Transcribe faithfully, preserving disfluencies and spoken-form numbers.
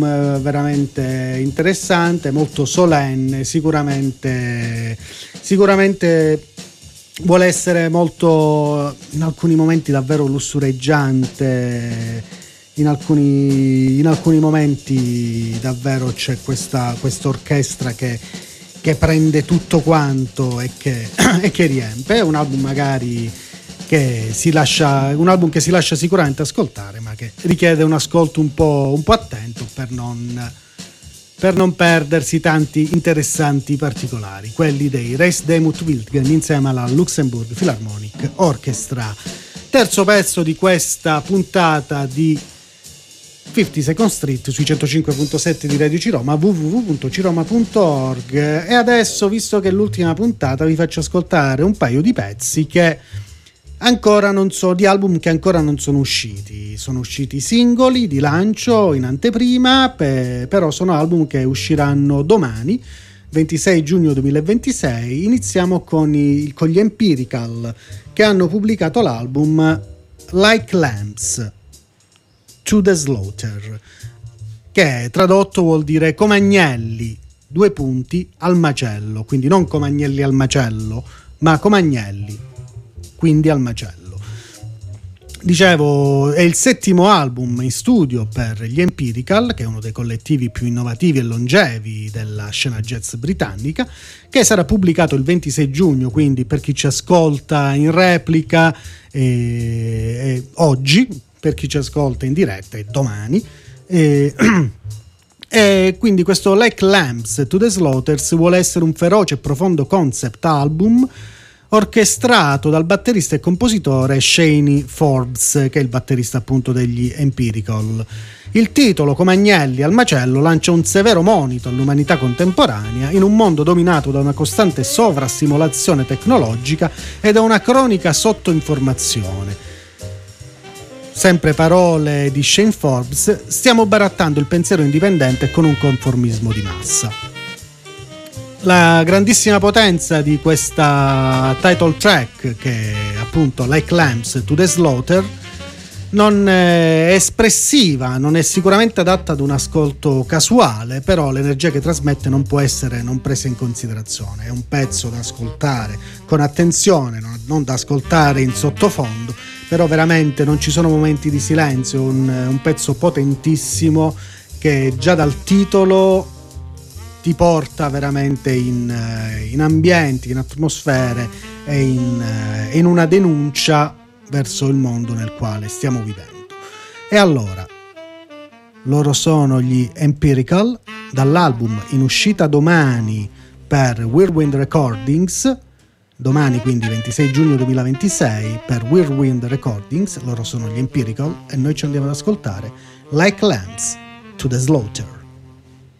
veramente interessante, molto solenne, sicuramente sicuramente vuole essere molto, in alcuni momenti davvero lussureggiante, in alcuni in alcuni momenti davvero c'è questa questa orchestra che che prende tutto quanto e che e che riempie. È un album magari che si lascia un album che si lascia sicuramente ascoltare, ma che richiede un ascolto un po' un po' attento per non per non perdersi tanti interessanti particolari, quelli dei Reis Demut Wildgen insieme alla Luxembourg Philharmonic Orchestra. Terzo pezzo di questa puntata di cinquanta Second Street sui centocinque virgola sette di Radio Ciroma, w w w punto ciroma punto org. E adesso, visto che è l'ultima puntata, vi faccio ascoltare un paio di pezzi che ancora non so, di album che ancora non sono usciti. Sono usciti singoli di lancio in anteprima, pe- però sono album che usciranno domani, ventisei giugno duemilaventisei. Iniziamo con, i, con gli Empirical, che hanno pubblicato l'album Like Lambs to the Slaughter, che tradotto vuol dire come agnelli, due punti, al macello, quindi non come agnelli al macello, ma come agnelli, quindi al macello. Dicevo, è il settimo album in studio per gli Empirical, che è uno dei collettivi più innovativi e longevi della scena jazz britannica, che sarà pubblicato il ventisei giugno, quindi per chi ci ascolta in replica e, e oggi, per chi ci ascolta in diretta e domani. E, e quindi questo Like Lambs to the Slaughters vuole essere un feroce e profondo concept album orchestrato dal batterista e compositore Shane Forbes, che è il batterista appunto degli Empirical. Il titolo, come agnelli al macello, lancia un severo monito all'umanità contemporanea in un mondo dominato da una costante sovrastimolazione tecnologica e da una cronica sottoinformazione. Sempre parole di Shane Forbes: stiamo barattando il pensiero indipendente con un conformismo di massa. La grandissima potenza di questa title track, che è appunto Like Lambs to the Slaughter, non è espressiva, non è sicuramente adatta ad un ascolto casuale, però l'energia che trasmette non può essere non presa in considerazione. È un pezzo da ascoltare con attenzione, non da ascoltare in sottofondo, però veramente non ci sono momenti di silenzio. Un, un pezzo potentissimo che già dal titolo ti porta veramente in, in ambienti, in atmosfere e in, in una denuncia verso il mondo nel quale stiamo vivendo. E allora, loro sono gli Empirical, dall'album in uscita domani per Whirlwind Recordings, domani quindi ventisei giugno duemilaventisei per Whirlwind Recordings. Loro sono gli Empirical e noi ci andiamo ad ascoltare Like Lambs to the Slaughter.